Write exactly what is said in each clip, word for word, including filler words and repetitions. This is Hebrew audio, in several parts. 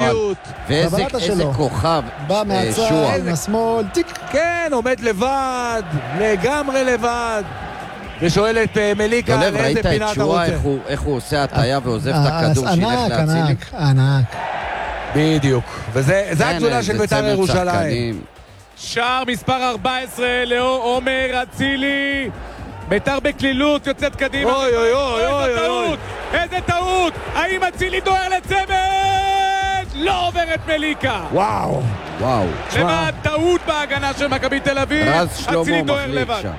בדיוק. ואיזה כוכב. בא מהצד, עם השמאל, טיק. כן, עומד לבד, לגמרי לבד. ושואל את מליקה על איזה פינה אתה רוצה. איך הוא עושה הטעיה ועוזב את הכדור שילך להציל. ענק, ענק. בדיוק. וזה הגדולה של בית"ר ירושלים. שער מספר ארבע עשרה לאור עומר אצילי. בית"ר בקלילות יוצאת קדימה. אוי אוי אוי אוי איזה טעות, איזה טעות. האם אצילי דוהר לצמד? לא עובר את מליקה. וואו. וואו. למעט טעות בהגנה של מכבי תל אביב. רז שלמה מחליף שם.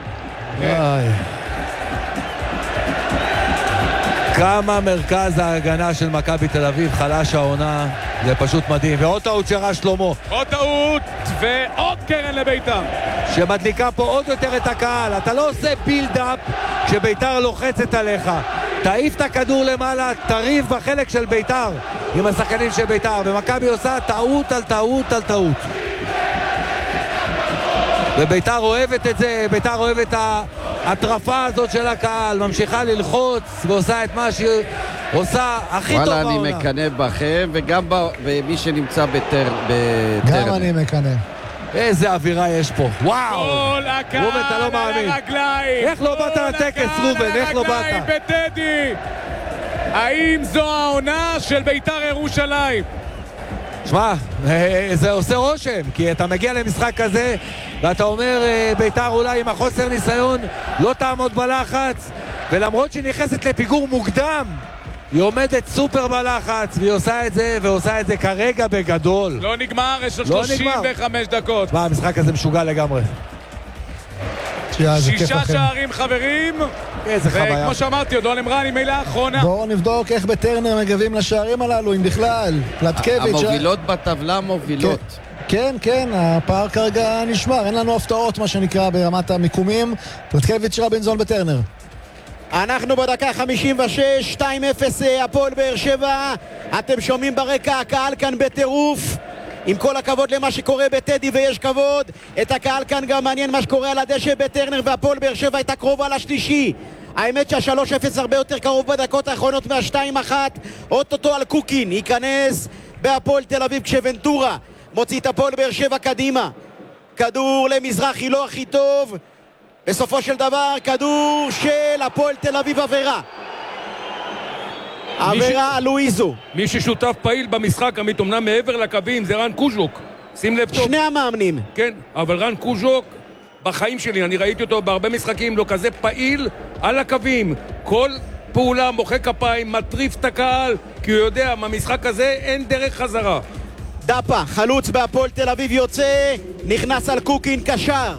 כמה מרכז ההגנה של מכבי תל אביב חלש העונה, זה פשוט מדהים. ועוד טעות של רז שלמה, עוד טעות ועוד קרן לבית"ר שמדליקה פה עוד יותר את הקהל. אתה לא עושה בילד-אפ כשבית"ר לוחצת עליך, תעיף את הכדור למעלה, תריב בחלק של בית"ר עם השחקנים של בית"ר, ומכבי עושה טעות על טעות על טעות, ובית"ר אוהבת את זה. בית"ר אוהבת ההטרפה הזאת של הקהל, ממשיכה ללחוץ ועושה את מה שהיא עושה הכי טוב בעונה. וואלה, אני מקנה בכם וגם במי שנמצא בטרנר. גם אני מקנה. איזה אווירה יש פה, וואו. כל הקהל לא על הרגליים. איך לא באת לטקס, רובן? איך לא באת? בטדי. האם זו העונה של בית"ר ירושלים? שמע, זה עושה רושם, כי אתה מגיע למשחק כזה ואתה אומר בית"ר אולי עם החוסר ניסיון לא תעמוד בלחץ, ולמרות שהיא נכנסת לפיגור מוקדם היא עומדת סופר בלחץ, והיא עושה את זה, ועושה את זה כרגע בגדול. לא נגמר, יש שלושים וחמש דקות. מה, המשחק הזה משוגע לגמרי. שישה שערים חברים, איזה חוויה. וכמו שאמרתי, עוד לא נמרה, אני מילה האחרונה. בואו נבדוק איך בטרנר מגבים לשערים הללו, אם בכלל. פלטקביץ' המובילות בטבלה מובילות. כן, כן, הפער כרגע נשמר, אין לנו הפתעות מה שנקרא ברמת המיקומים. פלטקביץ' רבינזון בטרנר. אנחנו בדקה חמישים ושש, שתיים אפס הפועל באר שבע. אתם שומעים ברקע, הקהל כאן בטירוף. עם כל הכבוד למה שקורה בטדי, ויש כבוד, את הקהל כאן גם מעניין מה שקורה על הדשא בטרנר, והפועל באר שבע הייתה קרובה על השלישי. האמת שה-שלוש אפס הרבה יותר קרוב בדקות האחרונות מה-שתיים אחת. אוטוטו על קוקין ייכנס בהפועל תל אביב כשוונטורה מוציא את הפועל באר שבע קדימה. כדור למזרחי לא הכי טוב, בסופו של דבר כדור של הפועל תל אביב, עבירה עבירה על לואיזו. מי ששותף פעיל במשחק, עמית, אמנם מעבר לקווים, זה רן קוז'וק. שים לב טוב. שני המאמנים. כן, אבל רן קוז'וק, בחיים שלי, אני ראיתי אותו בהרבה משחקים, לא כזה פעיל על הקווים. כל פעולה מוחא כפיים, מטריף את הקהל, כי הוא יודע, מהמשחק הזה אין דרך חזרה. דפה, חלוץ בהפועל תל אביב יוצא, נכנס על קוקין קשר.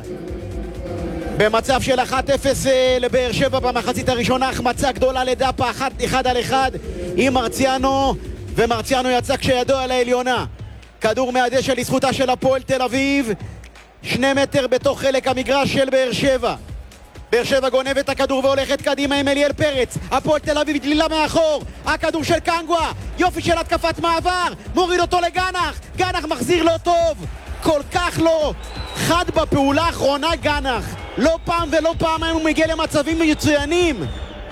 במצב של אחת אפס לבאר שבע במחצית הראשונה, החמצה גדולה לדפה, אחד על אחד עם מרציאנו, ומרציאנו יצא כשידו על העליונה. כדור מהדשא לזכותה של הפועל תל אביב, שני מטר בתוך חלק המגרש של באר שבע. באר שבע גונב את הכדור והולכת קדימה עם אליאל פרץ. הפועל תל אביב דלילה מאחור, הכדור של קנגווה, יופי של התקפת מעבר, מוריד אותו לגנח, גנח מחזיר לא טוב, כל כך לא חד בפעולה האחרונה גנח, לא פעם ולא פעם הוא מגיע למצבים מצוינים.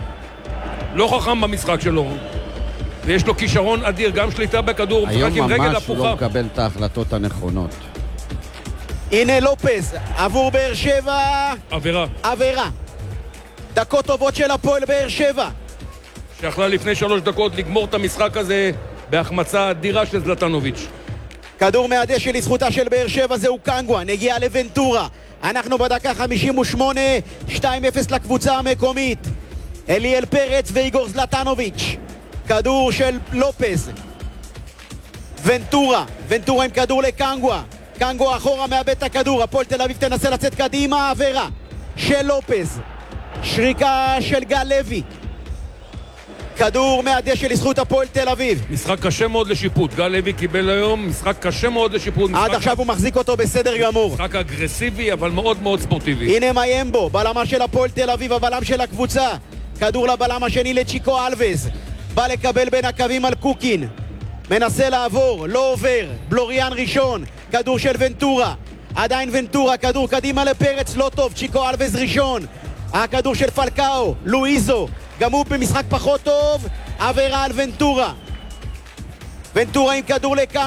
לא חכם במשחק שלו, ויש לו כישרון אדיר, גם שליטה בכדור, היום עם רגל ממש הפוכה. הוא לא מקבל את ההחלטות הנכונות. הנה לופס עבור באר שבע, עבירה עבירה. דקות טובות של הפועל באר שבע, שיכלה לפני שלוש דקות לגמור את המשחק הזה בהחמצה אדירה של זלטנוביץ'. כדור מהדשא לזכותה של באר שבע, זהו קנגווה, נגיע לוונטורה. אנחנו בדקה חמישים ושמונה, שתיים אפס לקבוצה המקומית. אליאל פרץ ואיגור זלטנוביץ'. כדור של לופז, ונטורה, ונטורה עם כדור לקנגווה, קנגווה אחורה מאבד את הכדור, הפועל תל אביב תנסה לצאת קדימה, עבירה של לופז, שריקה של גל לוי. כדור מהדשא לזכות הפועל תל אביב. משחק קשה מאוד לשיפוט, גל לוי קיבל היום משחק קשה מאוד לשיפוט. עד עכשיו הוא מחזיק אותו בסדר גמור. משחק אגרסיבי אבל מאוד מאוד ספורטיבי. הנה מיימבו, בלמה של הפועל תל אביב, הבלם של הקבוצה. כדור לבלם השני לצ'יקו אלווז, בא לקבל בין הקווים על קוקין, מנסה לעבור, לא עובר, בלוריאן ראשון, כדור של ונטורה, עדיין ונטורה, כדור קדימה לפרץ, לא טוב, צ'יקו אלווז ראשון, הכדור של פלקאו, לואיזו, גם הוא במשחק פחות טוב, עבירה על ונטורה, ונטורה עם כדור לקם